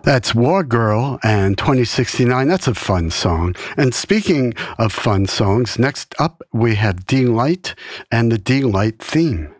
That's War Girl and 2069. That's a fun song. And speaking of fun songs, next up we have D-Light and the D-Light theme.